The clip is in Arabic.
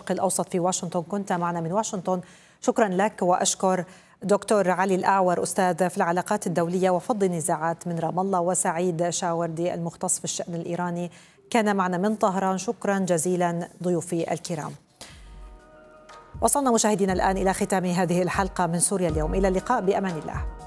الشرق الأوسط في واشنطن، كنت معنا من واشنطن. شكرا لك، وأشكر دكتور علي الأعور أستاذ في العلاقات الدولية وفض النزاعات من رام الله، وسعيد شاوردي المختص في الشأن الإيراني كان معنا من طهران. شكرا جزيلا ضيوفي الكرام. وصلنا مشاهدينا الآن إلى ختام هذه الحلقة من سوريا اليوم. إلى اللقاء بأمان الله.